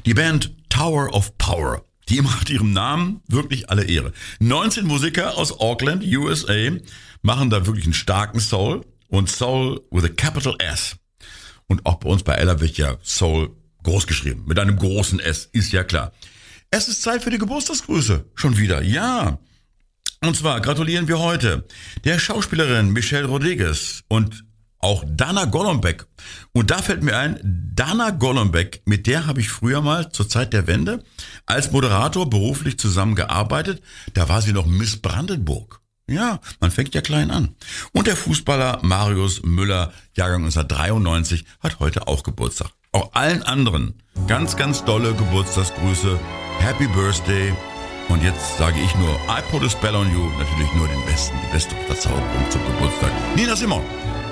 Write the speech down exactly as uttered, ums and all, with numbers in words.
Die Band Tower of Power, die macht ihrem Namen wirklich alle Ehre. neunzehn Musiker aus Auckland, U S A, machen da wirklich einen starken Soul und Soul with a capital S. Und auch bei uns bei Ella wird ja Soul groß geschrieben, mit einem großen S, ist ja klar. Es ist Zeit für die Geburtstagsgrüße, schon wieder, ja. Und zwar gratulieren wir heute der Schauspielerin Michelle Rodriguez und auch Dana Golombek. Und da fällt mir ein, Dana Golombek, mit der habe ich früher mal zur Zeit der Wende als Moderator beruflich zusammengearbeitet. Da war sie noch Miss Brandenburg. Ja, man fängt ja klein an. Und der Fußballer Marius Müller, Jahrgang neunzehnhundertdreiundneunzig, hat heute auch Geburtstag. Auch allen anderen ganz, ganz dolle Geburtstagsgrüße. Happy Birthday. Und jetzt sage ich nur, I put a spell on you. Natürlich nur den Besten, die beste Verzauberung zum Geburtstag. Nina Simone.